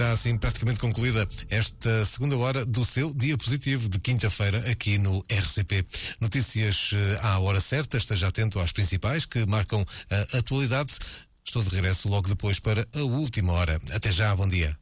está assim praticamente concluída esta segunda hora do seu dia positivo de quinta-feira aqui no RCP. Notícias à hora certa, esteja atento às principais que marcam a atualidade. Estou de regresso logo depois para a última hora. Até já, bom dia.